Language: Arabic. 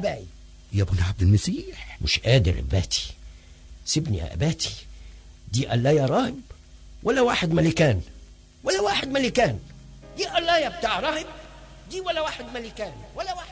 أباي. يا ابن عبد المسيح، مش قادر أباتي، سيبني يا أباتي. دي قلاية راهب ولا واحد ملكان؟ ولا واحد ملكان. دي قلاية بتاع راهب، دي ولا واحد ملكان ولا واحد